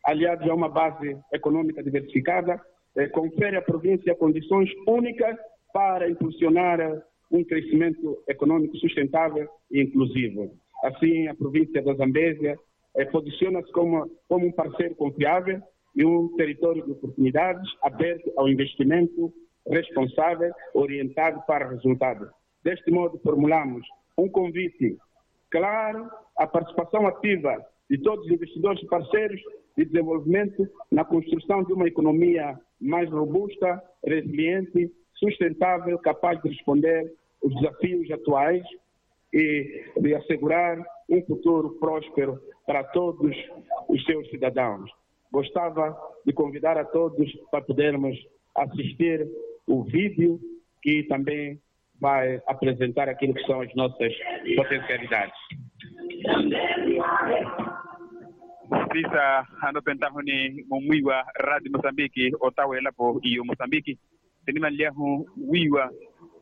aliados a uma base econômica diversificada, confere à província condições únicas para impulsionar um crescimento econômico sustentável e inclusivo. Assim, a província da Zambésia posiciona-se como um parceiro confiável e um território de oportunidades aberto ao investimento responsável, orientado para resultados. Deste modo, formulamos um convite claro à participação ativa de todos os investidores e parceiros de desenvolvimento na construção de uma economia mais robusta, resiliente, sustentável, capaz de responder aos desafios atuais e de assegurar um futuro próspero para todos os seus cidadãos. Gostava de convidar a todos para podermos assistir o vídeo que também vai apresentar aquilo que são as nossas potencialidades. Sisa anopentahuni mumwiwa Radio Mozambique otawe lapo iyo Mozambique tenima liahu wiwa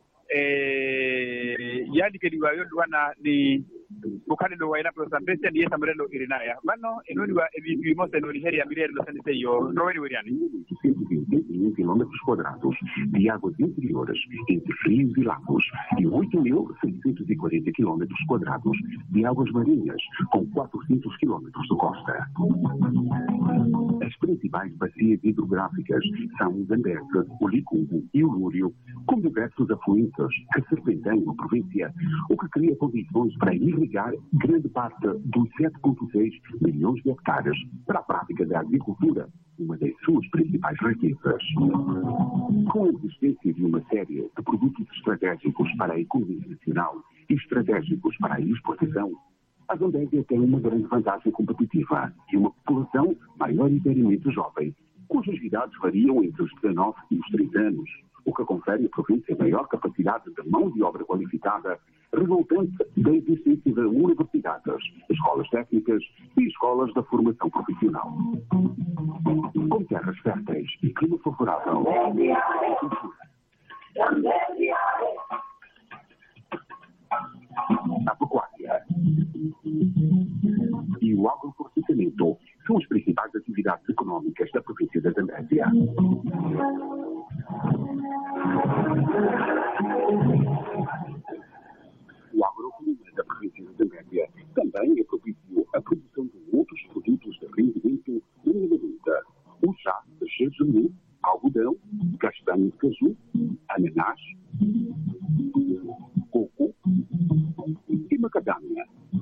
yali kediwa yodwana ni bukani do waila pro Zambésia ni esa morelo irinaya mano enoniwa ebi mose no Nigeria mirero lo sanite yo Roeri Weriani 121 quilômetros quadrados de águas interiores entre rios e lagos e 8.640 quilômetros quadrados de águas marinhas com 400 quilômetros de costa. As principais bacias hidrográficas são o Zambésia, o Licumbo e o Lúrio, com diversos afluentes que serpenteiam a província, o que cria condições para irrigar grande parte dos 7,6 milhões de hectares para a prática da agricultura, uma das suas principais riquezas. Com a existência de uma série de produtos estratégicos para a economia nacional e estratégicos para a exportação, a Zambésia tem uma grande vantagem competitiva e uma população maioritariamente jovem, cujas idades variam entre os 19 e os 30 anos, o que confere à província maior capacidade de mão de obra qualificada, resultante da existência de universidades, escolas técnicas e escolas da formação profissional. Com terras férteis e clima favorável, a pecuária e o agroprocessamento são as principais atividades económicas da província da Zambésia. O agroclima da província da Zambésia também é propício à produção de outros produtos de rendimento, nomeadamente o chá de jejum, algodão, castanho de caju, ananás, coco e macadâmia.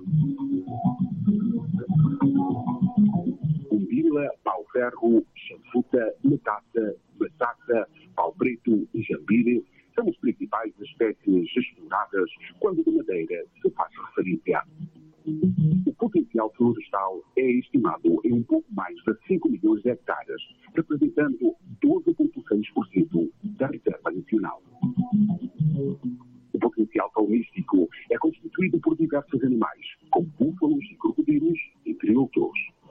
Umbila, pau-ferro, chanfuta, metata, batata, pau-preto e jambire são as principais espécies exploradas quando de madeira se faz referência. O potencial florestal é estimado em um pouco mais de 5 milhões de hectares, representando 12,6% da reserva nacional. O potencial faunístico é constituído por diversos animais, como búfalos e crocodilos, entre outros.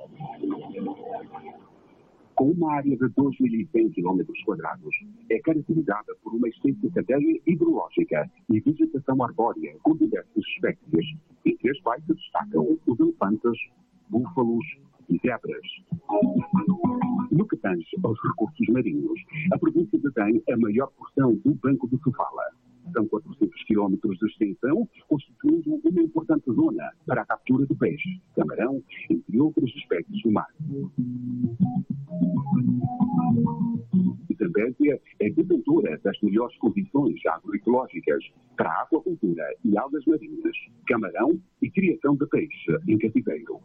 Com uma área de 2.100 km², é caracterizada por uma extensa cadeia hidrológica e vegetação arbórea com diversas espécies, entre as quais se destacam os elefantes, búfalos e zebras. No que tange aos recursos marinhos, a província detém a maior porção do Banco de Sofala. São 400 km de extensão, constituindo uma importante zona para a captura de peixe, camarão, entre outras espécies do mar. Zambésia é detentora das melhores condições agroecológicas para a aquacultura e algas marinhas, camarão e criação de peixe em cativeiro.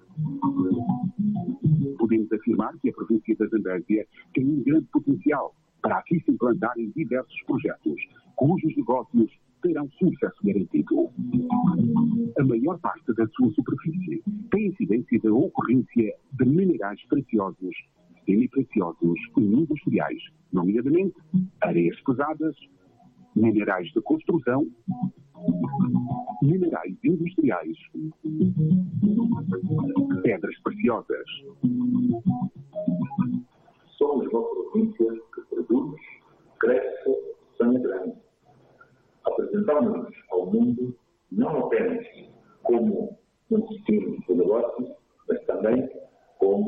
Podemos afirmar que a província da Zambésia tem um grande potencial para aqui se implantarem diversos projetos, cujos negócios terão sucesso garantido. A maior parte da sua superfície tem incidência da ocorrência de minerais preciosos, semipreciosos e industriais, nomeadamente areias pesadas, minerais de construção, minerais industriais, pedras preciosas. Somos uma província que produz, cresce, sonha grande. Apresentamos-nos ao mundo não apenas como